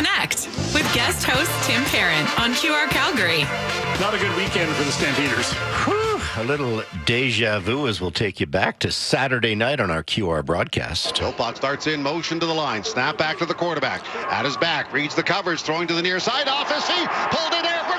Connect with guest host Tim Parent on QR Calgary. Not a good weekend for the Stampeders. A little deja vu as we'll take you back to Saturday night on our QR broadcast. Philpott starts in motion to the line. Snap back to the quarterback. At his back, reads the coverage, throwing to the near side. Off his feet, pulled in there for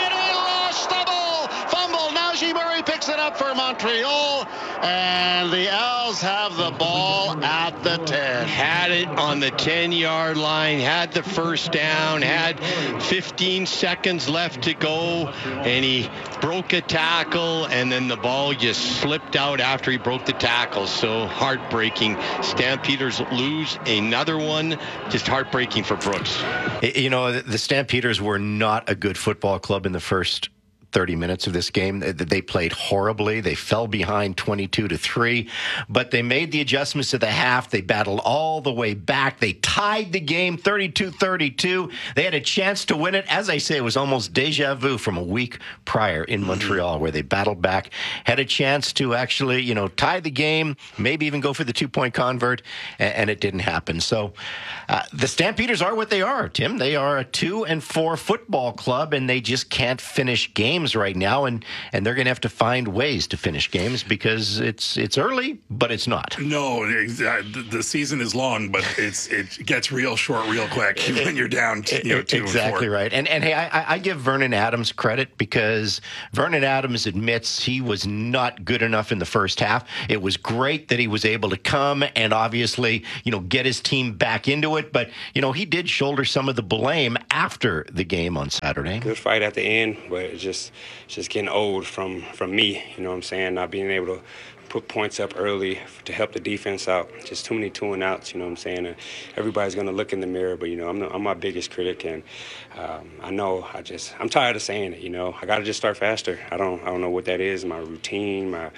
stumble, fumble. Najee Murray picks it up for Montreal, and the Owls have the ball at the 10. Had it on the 10-yard line, had the first down, had 15 seconds left to go, and he broke a tackle, and then the ball just slipped out after he broke the tackle. So heartbreaking. Stampeders lose another one. Just heartbreaking for Brooks. You know, the Stampeders were not a good football club in the first 30 minutes of this game. They played horribly. They fell behind 22-3, but they made the adjustments to the half. They battled all the way back. They tied the game 32-32. They had a chance to win it. As I say, it was almost deja vu from a week prior in Montreal, where they battled back, had a chance to actually, tie the game, maybe even go for the 2-point convert, and it didn't happen. So the Stampeders are what they are, Tim. They are a 2-4 football club, and they just can't finish games right now, and they're going to have to find ways to finish games because it's early, but it's not. No, the season is long, but it gets real short real quick when you're down 2-4. Exactly right. And hey, I give Vernon Adams credit because Vernon Adams admits he was not good enough in the first half. It was great that he was able to come and obviously, get his team back into it, but he did shoulder some of the blame after the game on Saturday. Good fight at the end, but it's just getting old from me, what I'm saying, not being able to put points up early to help the defense out. Just too many 2-and-outs, what I'm saying. And everybody's going to look in the mirror, but, I'm my biggest critic, and I know I'm tired of saying it, I got to just start faster. I don't know what that is, my routine, my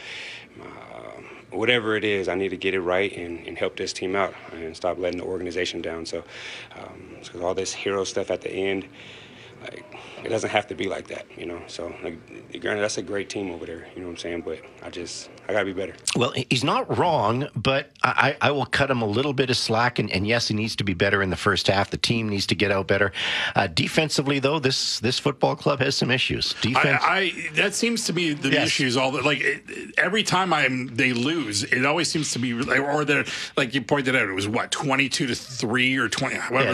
whatever it is, I need to get it right and help this team out and stop letting the organization down. So all this hero stuff at the end, it doesn't have to be like that, So, granted, that's a great team over there, what I'm saying? But I got to be better. Well, he's not wrong, but I will cut him a little bit of slack. And yes, he needs to be better in the first half. The team needs to get out better. Defensively, though, this football club has some issues. Defense. That seems to be the issues. Every time they lose, it always seems to be, or they're like you pointed out, it was 22-3 or 20, whatever.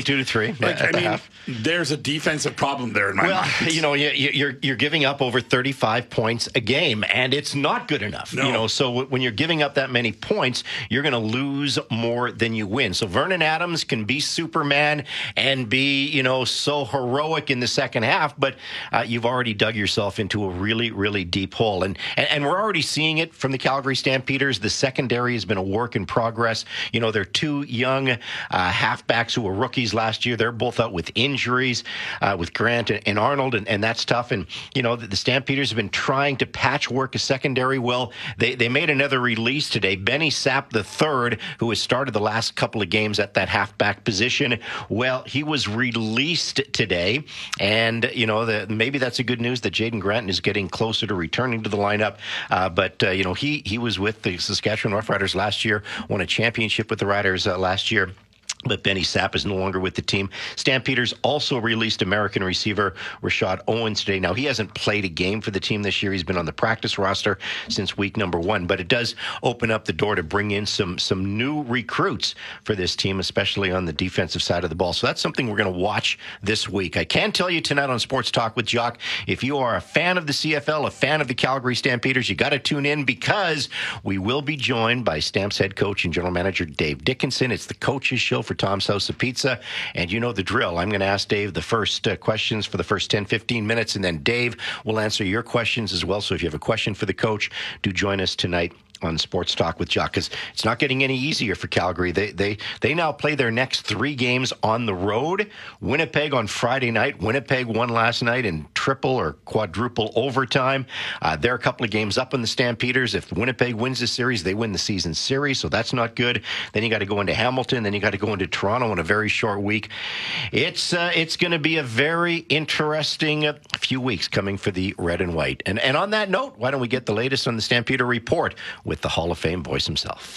22-3. There's a defensive problem there in my mind. Well, you're giving up over 35 points a game, and it's not good enough. No. So when you're giving up that many points, you're going to lose more than you win. So Vernon Adams can be Superman and be, so heroic in the second half, but you've already dug yourself into a really, really deep hole. And we're already seeing it from the Calgary Stampeders. The secondary has been a work in progress. They're two young halfbacks who were rookies last year. They're both out with injuries, with Grant and Arnold, and that's tough. And, the Stampeders have been trying to patchwork a secondary. Well, they made another release today. Benny Sapp III, who has started the last couple of games at that halfback position, well, he was released today. And, maybe that's a good news that Jaden Granton is getting closer to returning to the lineup. But he was with the Saskatchewan Roughriders last year, won a championship with the Riders last year. But Benny Sapp is no longer with the team. Stampeders also released American receiver Rashad Owens today. Now, he hasn't played a game for the team this year. He's been on the practice roster since week number 1. But it does open up the door to bring in some new recruits for this team, especially on the defensive side of the ball. So that's something we're going to watch this week. I can tell you tonight on Sports Talk with Jock, if you are a fan of the CFL, a fan of the Calgary Stampeders, you got to tune in because we will be joined by Stamps head coach and general manager Dave Dickinson. It's the Coach's Show for Tom's House of Pizza, and you know the drill. I'm going to ask Dave the first questions for the first 10-15 minutes, and then Dave will answer your questions as well. So if you have a question for the coach, do join us tonight on Sports Talk with Jock, because it's not getting any easier for Calgary. They now play their next 3 games on the road. Winnipeg on Friday night. Winnipeg won last night in triple or quadruple overtime. They're a couple of games up on the Stampeders. If Winnipeg wins the series, they win the season series, so that's not good. Then you got to go into Hamilton. Then you got to go into Toronto in a very short week. It's going to be a very interesting few weeks coming for the red and white. And on that note, why don't we get the latest on the Stampeder Report with the Hall of Fame voice himself.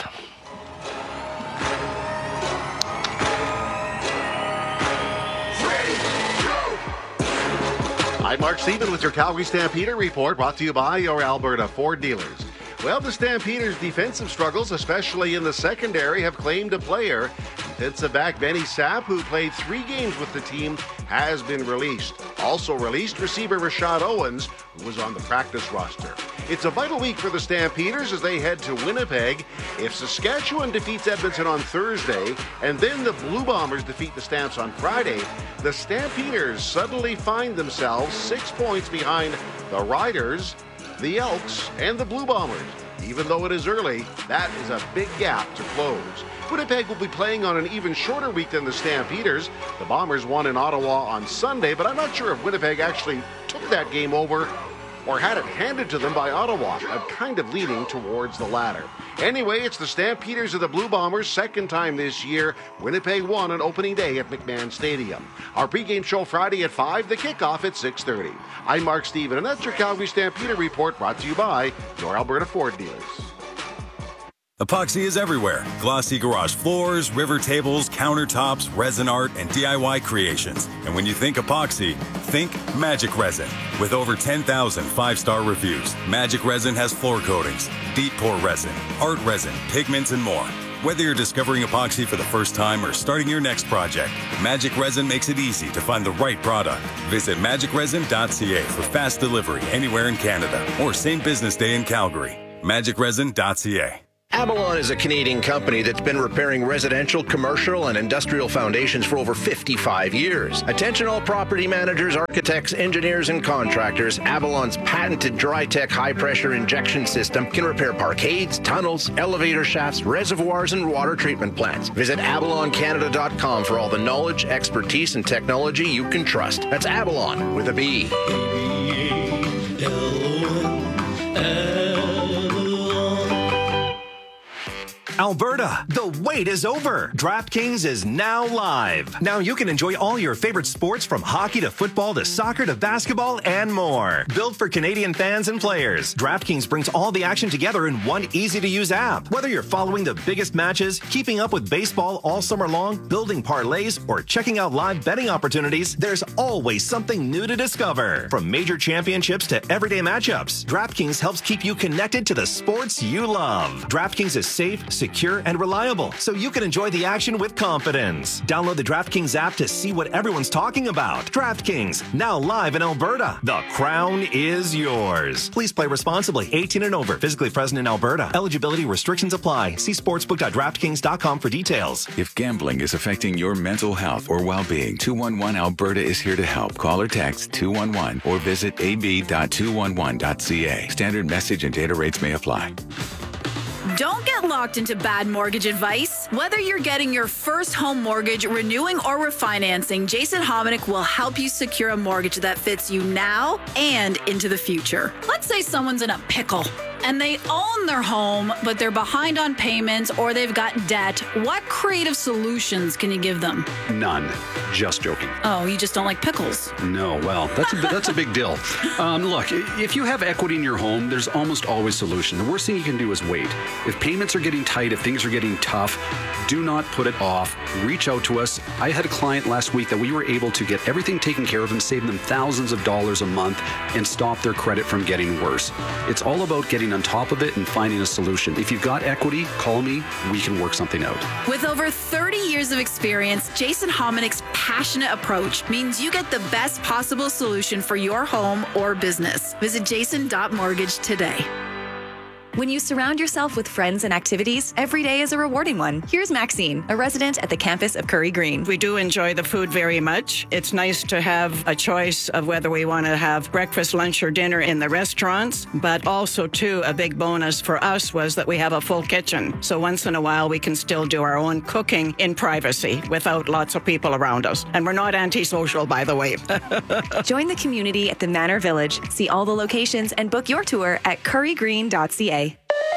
I'm Mark Stephen with your Calgary Stampeder report, brought to you by your Alberta Ford dealers. Well, the Stampeders' defensive struggles, especially in the secondary, have claimed a player. Defensive back Benny Sapp, who played 3 games with the team, has been released. Also released, receiver Rashad Owens, who was on the practice roster. It's a vital week for the Stampeders as they head to Winnipeg. If Saskatchewan defeats Edmonton on Thursday, and then the Blue Bombers defeat the Stamps on Friday, the Stampeders suddenly find themselves 6 points behind the Riders, the Elks, and the Blue Bombers. Even though it is early, that is a big gap to close. Winnipeg will be playing on an even shorter week than the Stampeders. The Bombers won in Ottawa on Sunday, but I'm not sure if Winnipeg actually took that game over or had it handed to them by Ottawa. I'm kind of leaning towards the latter. Anyway, it's the Stampeders of the Blue Bombers' second time this year. Winnipeg won on opening day at McMahon Stadium. Our pregame show Friday at 5, the kickoff at 6:30. I'm Mark Stephen, and that's your Calgary Stampeder report, brought to you by your Alberta Ford dealers. Epoxy is everywhere. Glossy garage floors, river tables, countertops, resin art, and DIY creations. And when you think epoxy, think Magic Resin. With over 10,000 5-star reviews, Magic Resin has floor coatings, deep pour resin, art resin, pigments, and more. Whether you're discovering epoxy for the first time or starting your next project, Magic Resin makes it easy to find the right product. Visit magicresin.ca for fast delivery anywhere in Canada or same business day in Calgary. magicresin.ca. Avalon is a Canadian company that's been repairing residential, commercial, and industrial foundations for over 55 years. Attention all property managers, architects, engineers, and contractors. Avalon's patented DryTech high-pressure injection system can repair parkades, tunnels, elevator shafts, reservoirs, and water treatment plants. Visit avaloncanada.com for all the knowledge, expertise, and technology you can trust. That's Avalon with a B. Alberta, the wait is over. DraftKings is now live. Now you can enjoy all your favorite sports from hockey to football to soccer to basketball and more. Built for Canadian fans and players, DraftKings brings all the action together in one easy-to-use app. Whether you're following the biggest matches, keeping up with baseball all summer long, building parlays, or checking out live betting opportunities, there's always something new to discover. From major championships to everyday matchups, DraftKings helps keep you connected to the sports you love. DraftKings is safe, secure, and reliable, so you can enjoy the action with confidence. Download the DraftKings app to see what everyone's talking about. DraftKings, now live in Alberta. The crown is yours. Please play responsibly. 18 and over. Physically present in Alberta. Eligibility restrictions apply. See sportsbook.draftkings.com for details. If gambling is affecting your mental health or well-being, 211 Alberta is here to help. Call or text 211 or visit ab.211.ca. Standard message and data rates may apply. Don't get locked into bad mortgage advice. Whether you're getting your first home mortgage, renewing, or refinancing, Jason Hominick will help you secure a mortgage that fits you now and into the future. Let's say someone's in a pickle and they own their home, but they're behind on payments or they've got debt. What creative solutions can you give them? None. Just joking. Oh, you just don't like pickles? No, well, that's a big deal. Look, if you have equity in your home, there's almost always a solution. The worst thing you can do is wait. If payments are getting tight, if things are getting tough, do not put it off. Reach out to us. I had a client last week that we were able to get everything taken care of and save them thousands of dollars a month and stop their credit from getting worse. It's all about getting on top of it and finding a solution. If you've got equity, call me. We can work something out. With over 30 years of experience, Jason Hominick's passionate approach means you get the best possible solution for your home or business. Visit jason.mortgage today. When you surround yourself with friends and activities, every day is a rewarding one. Here's Maxine, a resident at the campus of Curry Green. We do enjoy the food very much. It's nice to have a choice of whether we want to have breakfast, lunch, or dinner in the restaurants, but also, too, a big bonus for us was that we have a full kitchen. So once in a while, we can still do our own cooking in privacy without lots of people around us. And we're not antisocial, by the way. Join the community at the Manor Village. See all the locations and book your tour at currygreen.ca.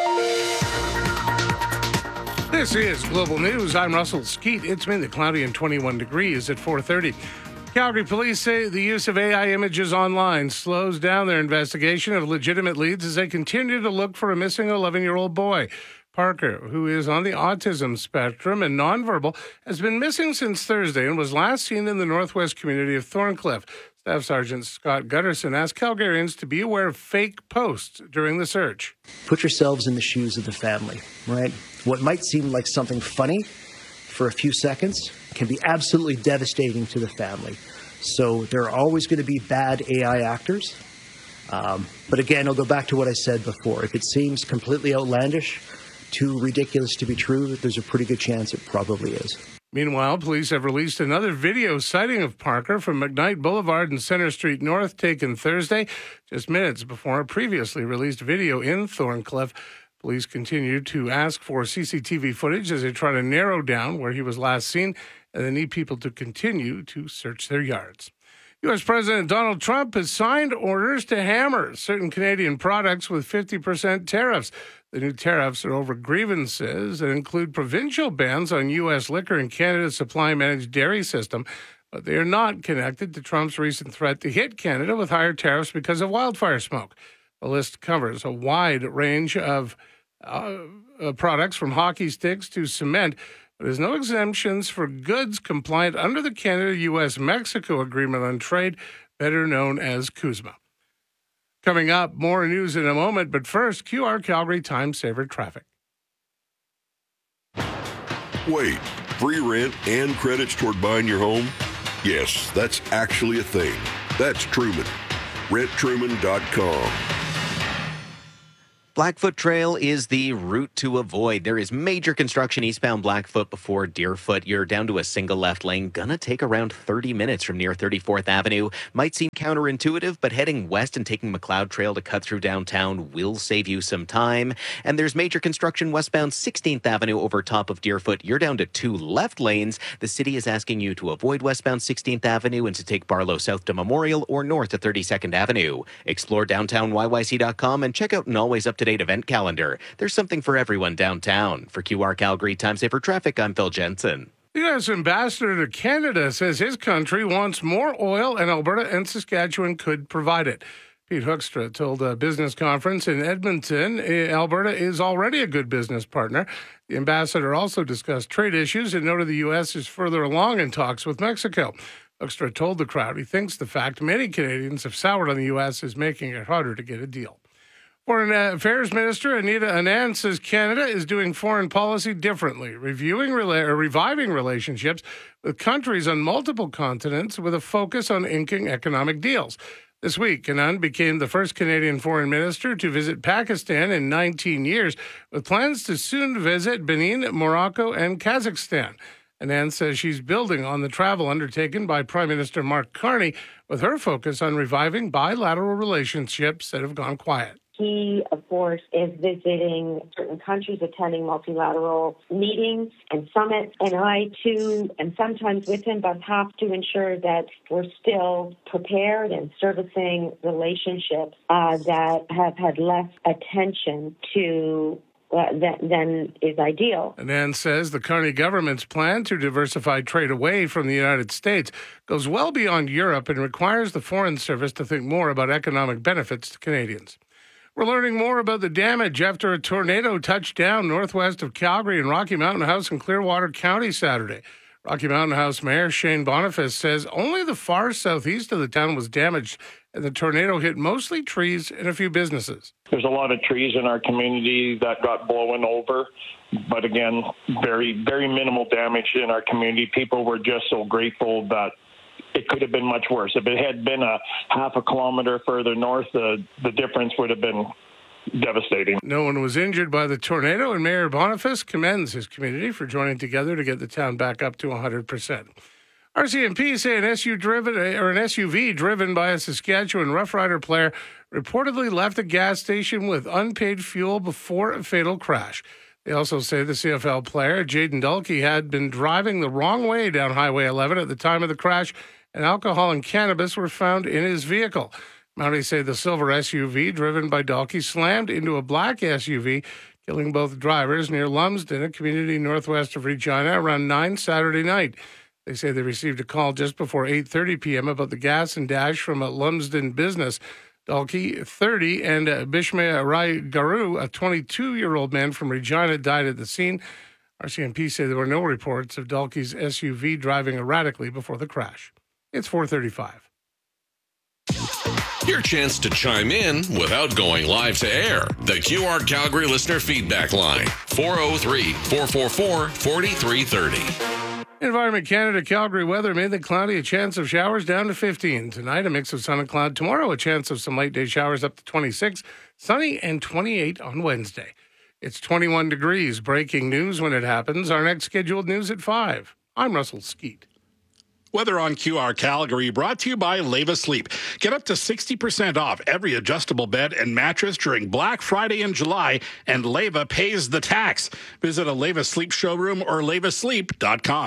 This is Global News. I'm Russell Skeet. It's mainly cloudy and 21 degrees at 4:30. Calgary police say the use of AI images online slows down their investigation of legitimate leads as they continue to look for a missing 11-year-old boy. Parker, who is on the autism spectrum and nonverbal, has been missing since Thursday and was last seen in the northwest community of Thorncliffe. Staff Sergeant Scott Gutterson asked Calgarians to be aware of fake posts during the search. Put yourselves in the shoes of the family, right? What might seem like something funny for a few seconds can be absolutely devastating to the family. So there are always going to be bad AI actors. But again, I'll go back to what I said before. If it seems completely outlandish, too ridiculous to be true, there's a pretty good chance it probably is. Meanwhile, police have released another video sighting of Parker from McKnight Boulevard and Center Street North taken Thursday, just minutes before a previously released video in Thorncliffe. Police continue to ask for CCTV footage as they try to narrow down where he was last seen, and they need people to continue to search their yards. U.S. President Donald Trump has signed orders to hammer certain Canadian products with 50% tariffs. The new tariffs are over grievances that include provincial bans on U.S. liquor and Canada's supply-managed dairy system, but they are not connected to Trump's recent threat to hit Canada with higher tariffs because of wildfire smoke. The list covers a wide range of products from hockey sticks to cement, but there's no exemptions for goods compliant under the Canada-U.S.-Mexico Agreement on Trade, better known as CUSMA. Coming up, more news in a moment, but first, QR Calgary Time Saver Traffic. Wait, free rent and credits toward buying your home? Yes, that's actually a thing. That's Truman. RentTruman.com. Blackfoot Trail is the route to avoid. There is major construction eastbound Blackfoot before Deerfoot. You're down to a single left lane. Gonna take around 30 minutes from near 34th Avenue. Might seem counterintuitive, but heading west and taking McLeod Trail to cut through downtown will save you some time. And there's major construction westbound 16th Avenue over top of Deerfoot. You're down to 2 left lanes. The city is asking you to avoid westbound 16th Avenue and to take Barlow south to Memorial or north to 32nd Avenue. Explore downtownyyc.com and check out an always up-to-date event calendar. There's something for everyone downtown. For QR Calgary Time Saver Traffic, I'm Phil Jensen. The U.S. ambassador to Canada says his country wants more oil, and Alberta and Saskatchewan could provide it. Pete Hoekstra told a business conference in Edmonton, Alberta is already a good business partner. The ambassador also discussed trade issues and noted the U.S. is further along in talks with Mexico. Hoekstra told the crowd he thinks the fact many Canadians have soured on the U.S. is making it harder to get a deal. Foreign Affairs Minister Anita Anand says Canada is doing foreign policy differently, reviving relationships with countries on multiple continents with a focus on inking economic deals. This week, Anand became the first Canadian foreign minister to visit Pakistan in 19 years, with plans to soon visit Benin, Morocco, and Kazakhstan. Anand says she's building on the travel undertaken by Prime Minister Mark Carney, with her focus on reviving bilateral relationships that have gone quiet. He, of course, is visiting certain countries, attending multilateral meetings and summits. And I, too, am sometimes with him, but have to ensure that we're still prepared and servicing relationships that have had less attention to than is ideal. Anand says the Carney government's plan to diversify trade away from the United States goes well beyond Europe and requires the Foreign Service to think more about economic benefits to Canadians. We're learning more about the damage after a tornado touched down northwest of Calgary in Rocky Mountain House in Clearwater County Saturday. Rocky Mountain House Mayor Shane Boniface says only the far southeast of the town was damaged, and the tornado hit mostly trees and a few businesses. There's a lot of trees in our community that got blown over, but again, very, very minimal damage in our community. People were just so grateful that it could have been much worse. If it had been a half a kilometer further north, the difference would have been devastating. No one was injured by the tornado, and Mayor Boniface commends his community for joining together to get the town back up to 100%. RCMP say an SUV driven by a Saskatchewan Rough Rider player reportedly left a gas station with unpaid fuel before a fatal crash. They also say the CFL player, Jaden Dulke, had been driving the wrong way down Highway 11 at the time of the crash, and alcohol and cannabis were found in his vehicle. Mounties say the silver SUV driven by Dulke slammed into a black SUV, killing both drivers near Lumsden, a community northwest of Regina, around 9 Saturday night. They say they received a call just before 8:30 p.m. about the gas and dash from a Lumsden business. Dulke, 30, and Bishma Rai Garu, a 22-year-old man from Regina, died at the scene. RCMP say there were no reports of Dulke's SUV driving erratically before the crash. It's 4:35. Your chance to chime in without going live to air. The QR Calgary listener feedback line, 403-444-4330. Environment Canada Calgary weather, mainly cloudy, a chance of showers down to 15. Tonight, a mix of sun and cloud. Tomorrow, a chance of some light day showers up to 26. Sunny and 28 on Wednesday. It's 21 degrees. Breaking news when it happens. Our next scheduled news at 5. I'm Russell Skeet. Weather on QR Calgary brought to you by Leva Sleep. Get up to 60% off every adjustable bed and mattress during Black Friday in July, and Leva pays the tax. Visit a Leva Sleep showroom or levasleep.com.